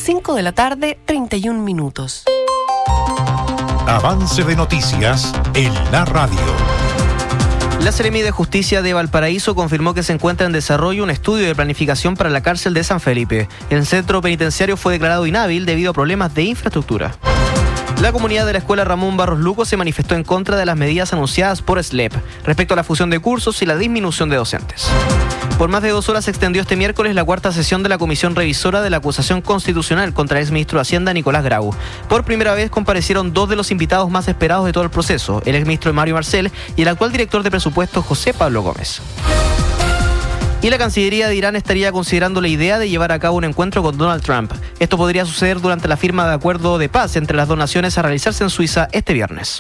5 de la tarde, 31 minutos. Avance de noticias en la radio. La Seremi de Justicia de Valparaíso confirmó que se encuentra en desarrollo un estudio de planificación para la cárcel de San Felipe. El centro penitenciario fue declarado inhábil debido a problemas de infraestructura. La comunidad de la escuela Ramón Barros Luco se manifestó en contra de las medidas anunciadas por SLEP respecto a la fusión de cursos y la disminución de docentes. Por más de 2 horas se extendió este miércoles la cuarta sesión de la Comisión Revisora de la Acusación Constitucional contra el exministro de Hacienda Nicolás Grau. Por primera vez comparecieron 2 de los invitados más esperados de todo el proceso, el exministro Mario Marcel y el actual director de presupuestos José Pablo Gómez. Y la Cancillería de Irán estaría considerando la idea de llevar a cabo un encuentro con Donald Trump. Esto podría suceder durante la firma de acuerdo de paz entre las dos naciones a realizarse en Suiza este viernes.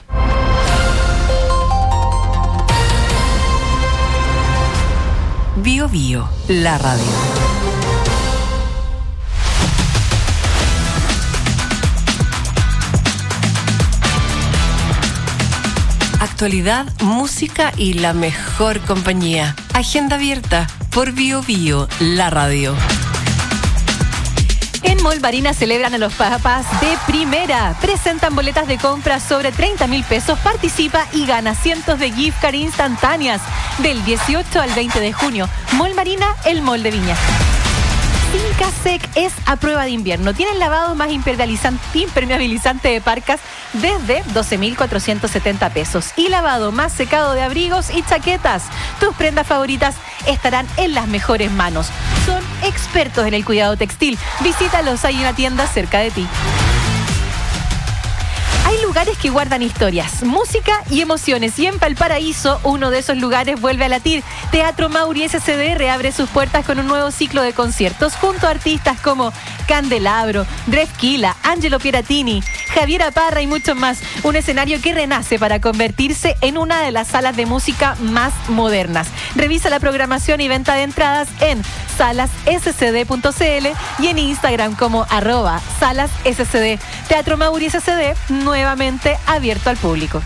Bio Bio, la radio. Actualidad, música y la mejor compañía. Agenda abierta por Bio Bio, la radio. En Mall Marina celebran a los papás de primera. Presentan boletas de compra sobre 30.000 pesos. Participa y gana cientos de gift cards instantáneas. Del 18 al 20 de junio. Mall Marina, el mall de Viña. Fincasec es a prueba de invierno. Tienen lavado más impermeabilizante de parcas desde 12.470 pesos. Y lavado más secado de abrigos y chaquetas. Tus prendas favoritas estarán en las mejores manos. Son expertos en el cuidado textil. Visítalos, hay una tienda cerca de ti. Hay lugares que guardan historias, música y emociones. Y en Valparaíso, uno de esos lugares vuelve a latir. Teatro Mauri SCD reabre sus puertas con un nuevo ciclo de conciertos junto a artistas como Candelabro, Drefkila, Angelo Pieratini, Javiera Parra y muchos más. Un escenario que renace para convertirse en una de las salas de música más modernas. Revisa la programación y venta de entradas en salasscd.cl y en Instagram como @salasscd. Teatro Mauri SCD nuevamente abierto al público.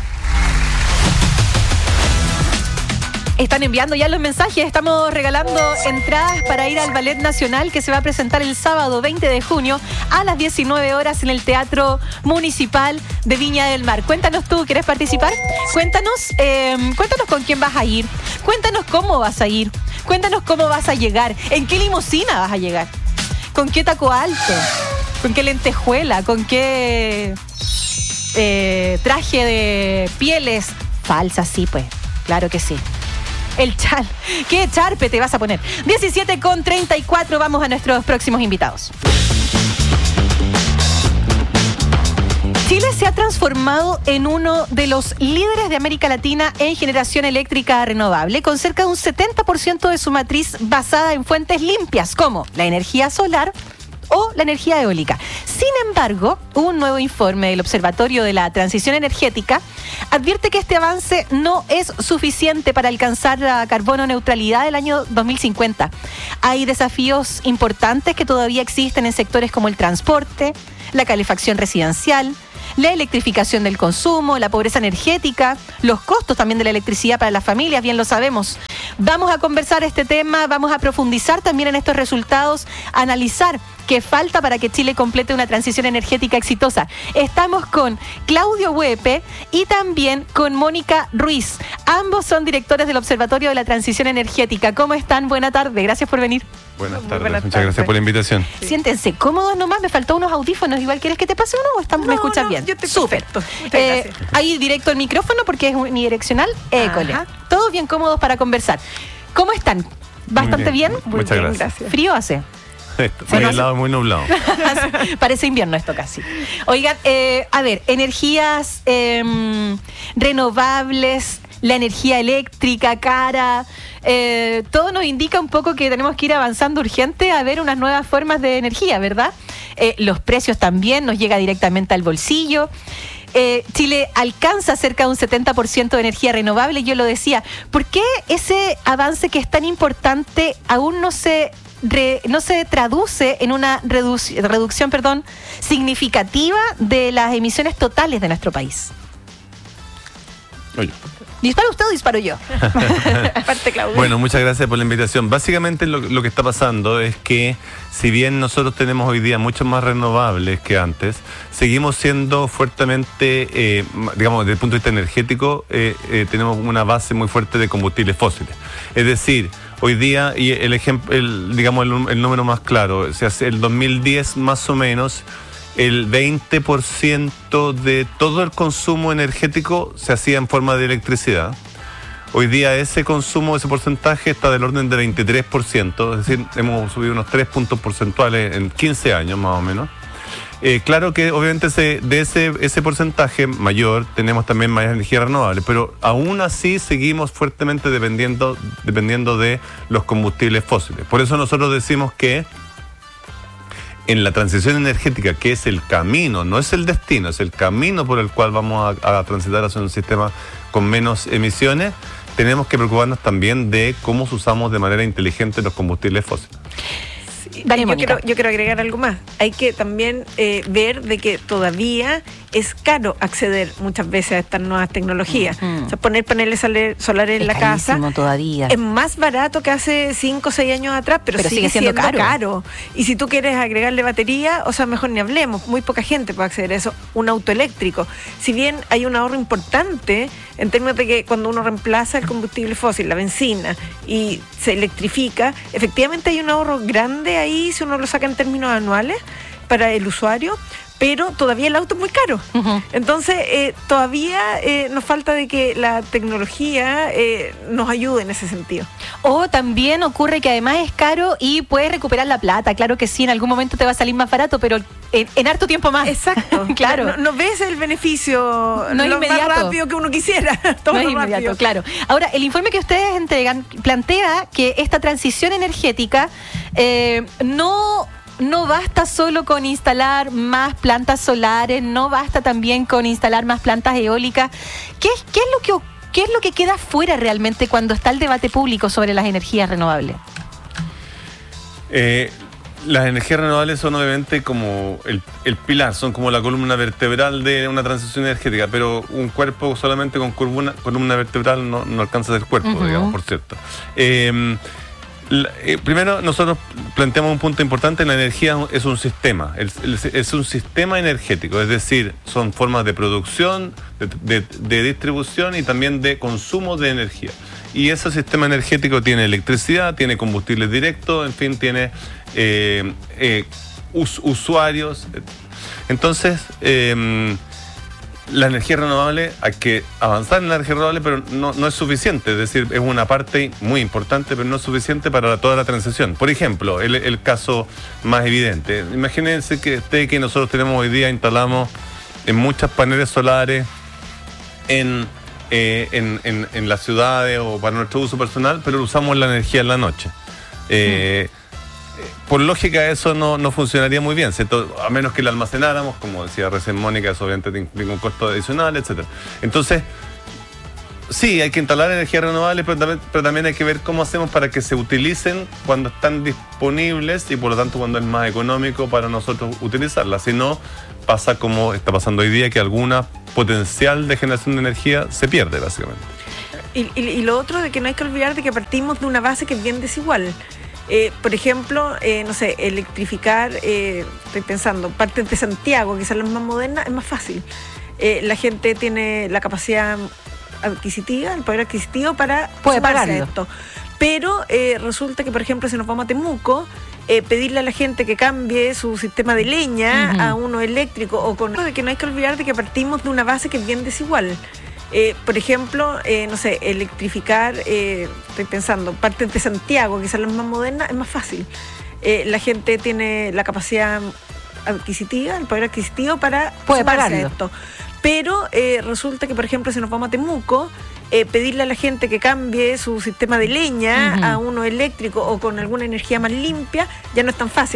Están enviando ya los mensajes. Estamos regalando entradas para ir al Ballet Nacional que se va a presentar el sábado 20 de junio a las 19 horas en el Teatro Municipal de Viña del Mar. Cuéntanos tú, ¿quieres participar? Cuéntanos con quién vas a ir. Cuéntanos cómo vas a ir. Cuéntanos cómo vas a llegar. ¿En qué limusina vas a llegar? ¿Con qué taco alto? ¿Con qué lentejuela? ¿Con qué traje de pieles falsas? Sí, pues, claro que sí. El chal. ¿Qué charpe te vas a poner? 17:34, vamos a nuestros próximos invitados. Chile se ha transformado en uno de los líderes de América Latina en generación eléctrica renovable, con cerca de un 70% de su matriz basada en fuentes limpias, como la energía solar o la energía eólica. Sin embargo, un nuevo informe del Observatorio de la Transición Energética advierte que este avance no es suficiente para alcanzar la carbono neutralidad del año 2050. Hay desafíos importantes que todavía existen en sectores como el transporte, la calefacción residencial, la electrificación del consumo, la pobreza energética, los costos también de la electricidad para las familias, bien lo sabemos. Vamos a conversar este tema, vamos a profundizar también en estos resultados, analizar qué falta para que Chile complete una transición energética exitosa. Estamos con Claudio Huepe y también con Mónica Ruiz. Ambos son directores del Observatorio de la Transición Energética. ¿Cómo están? Buena tarde, gracias por venir. Buenas tardes, muchas gracias por la invitación. Sí. Siéntense cómodos nomás, me faltó unos audífonos. Igual, ¿quieres que te pase uno o me escuchas bien? Yo te Súper. Ahí directo el micrófono porque es unidireccional. École. Todos bien cómodos para conversar. ¿Cómo están? ¿Bastante bien? Muchas gracias. ¿Frío hace? Muy helado, muy nublado. Parece invierno esto casi. Oigan, a ver, energías renovables, la energía eléctrica cara, todo nos indica un poco que tenemos que ir avanzando urgente a ver unas nuevas formas de energía, ¿verdad? Los precios también nos llega directamente al bolsillo. Chile alcanza cerca de un 70% de energía renovable, yo lo decía. ¿Por qué ese avance que es tan importante aún no se traduce en una reducción significativa de las emisiones totales de nuestro país? Oye, ¿Dispara usted o disparo yo? Parte, Claudia. Bueno, muchas gracias por la invitación. Básicamente lo que está pasando es que si bien nosotros tenemos hoy día mucho más renovables que antes, seguimos siendo fuertemente, digamos, desde el punto de vista energético, tenemos una base muy fuerte de combustibles fósiles. Es decir, hoy día, y digamos el número más claro, o sea, el 2010 más o menos, el 20% de todo el consumo energético se hacía en forma de electricidad. Hoy día ese consumo, ese porcentaje está del orden de 23%, es decir, hemos subido unos 3 puntos porcentuales en 15 años más o menos. Claro que obviamente de ese porcentaje mayor tenemos también más energía renovable, pero aún así seguimos fuertemente dependiendo de los combustibles fósiles. Por eso nosotros decimos que en la transición energética, que es el camino, no es el destino, es el camino por el cual vamos a transitar hacia un sistema con menos emisiones, tenemos que preocuparnos también de cómo usamos de manera inteligente los combustibles fósiles. Dale, yo quiero agregar algo más. Hay que también ver de que todavía es caro acceder muchas veces a estas nuevas tecnologías. O sea, poner paneles solares en la casa todavía es más barato que hace 5 o 6 años atrás, pero sigue siendo caro. Y si tú quieres agregarle batería, o sea, mejor ni hablemos. Muy poca gente puede acceder a eso. Un auto eléctrico. Si bien hay un ahorro importante en términos de que cuando uno reemplaza el combustible fósil, la benzina, y se electrifica, efectivamente hay un ahorro grande ahí si uno lo saca en términos anuales para el usuario, pero todavía el auto es muy caro. Entonces, todavía nos falta de que la tecnología nos ayude en ese sentido. O también ocurre que además es caro y puedes recuperar la plata. Claro que sí, en algún momento te va a salir más barato, pero en harto tiempo más. Exacto. Claro. No ves el beneficio no lo inmediato. más rápido que uno quisiera. Todo no es inmediato, rápido. claro. Ahora, el informe que ustedes entregan plantea que esta transición energética no basta solo con instalar más plantas solares, no basta también con instalar más plantas eólicas. ¿Qué es lo que queda fuera realmente cuando está el debate público sobre las energías renovables? Las energías renovables son obviamente como el pilar, son como la columna vertebral de una transición energética, pero un cuerpo solamente con columna vertebral no alcanza a ser cuerpo, digamos, por cierto. Primero, nosotros planteamos un punto importante: la energía es un sistema, es un sistema energético, es decir, son formas de producción, de distribución y también de consumo de energía. Y ese sistema energético tiene electricidad, tiene combustibles directos, en fin, tiene usuarios. Entonces, la energía renovable, hay que avanzar en la energía renovable, pero no es suficiente. Es decir, es una parte muy importante, pero no es suficiente para toda la transición. Por ejemplo, el caso más evidente. Imagínense que nosotros tenemos hoy día, instalamos en muchas paneles solares en las ciudades o para nuestro uso personal, pero usamos la energía en la noche. Por lógica eso no funcionaría muy bien, ¿cierto? A menos que la almacenáramos, como decía recién Mónica, eso obviamente implica un costo adicional, etcétera. Entonces, sí, hay que instalar energía renovable, pero también hay que ver cómo hacemos para que se utilicen cuando están disponibles y por lo tanto cuando es más económico para nosotros utilizarlas. Si no, pasa como está pasando hoy día, que alguna potencial de generación de energía se pierde, básicamente. Y lo otro de que no hay que olvidar de que partimos de una base que es bien desigual. Por ejemplo, no sé, electrificar, estoy pensando, partes de Santiago, quizás las más modernas, es más fácil. La gente tiene la capacidad adquisitiva, el poder adquisitivo para pagarlo. Esto. Pero resulta que, por ejemplo, si nos vamos a Temuco, pedirle a la gente que cambie su sistema de leña a uno eléctrico, o con de que no hay que olvidar de que partimos de una base que es bien desigual. Por ejemplo, no sé, electrificar, estoy pensando, partes de Santiago, quizás las más modernas, es más fácil. La gente tiene la capacidad adquisitiva, el poder adquisitivo para pagarlo. Esto. Pero resulta que, por ejemplo, si nos vamos a Temuco, pedirle a la gente que cambie su sistema de leña a uno eléctrico o con alguna energía más limpia, ya no es tan fácil.